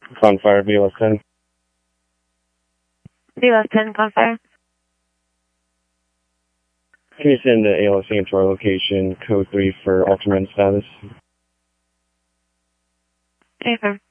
Confire, BLS 10. BLS 10, Confire. Can you send the ALC into our location, code 3 for ultraman status? Affirm.